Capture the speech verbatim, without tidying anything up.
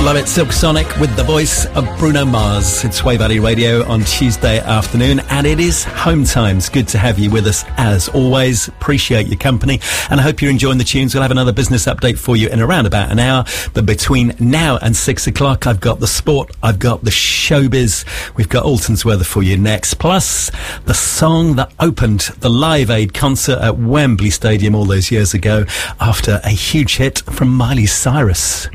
love it. Silk Sonic with the voice of Bruno Mars. It's Sway Valley Radio on Tuesday afternoon, and it is home time. It's good to have you with us as always. Appreciate your company, and I hope you're enjoying the tunes. We'll have another business update for you in around about an hour, but between now and six o'clock, I've got the sport, I've got the showbiz, we've got Alton's weather for you next, plus the song that opened the Live Aid concert at Wembley Stadium all those years ago after a huge hit from Miley Cyrus.